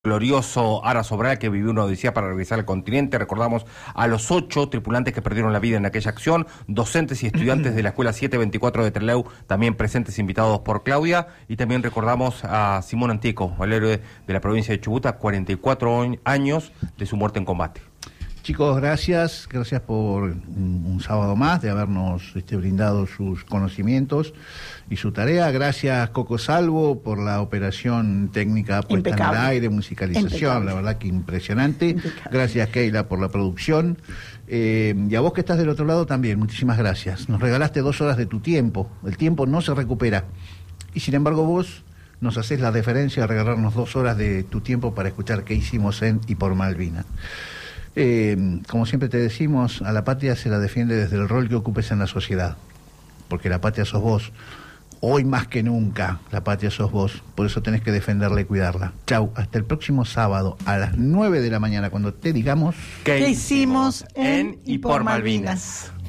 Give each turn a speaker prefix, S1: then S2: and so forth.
S1: glorioso Ara Sobral, que vivió una odisea para regresar al continente. Recordamos a los 8 tripulantes que perdieron la vida en aquella acción, docentes y estudiantes de la Escuela 724 de Trelew, también presentes, invitados por Claudia, y también recordamos a Simón Antico, el héroe de la provincia de Chubut, 44 años de su muerte en combate.
S2: Chicos, gracias por un sábado más de habernos brindado sus conocimientos y su tarea. Gracias, Coco Salvo, por la operación técnica puesta en el aire, musicalización, la verdad que impresionante. Impecable. Gracias, Keila, por la producción. Y a vos que estás del otro lado también, muchísimas gracias. Nos regalaste 2 horas de tu tiempo. El tiempo no se recupera. Y sin embargo vos nos haces la deferencia de regalarnos 2 horas de tu tiempo para escuchar qué hicimos en y por Malvinas. Como siempre te decimos, a la patria se la defiende desde el rol que ocupes en la sociedad, porque la patria sos vos. Hoy más que nunca la patria sos vos, por eso tenés que defenderla y cuidarla. Chau, hasta el próximo sábado a las 9 de la mañana, cuando te digamos
S1: ¿qué hicimos en y por Malvinas?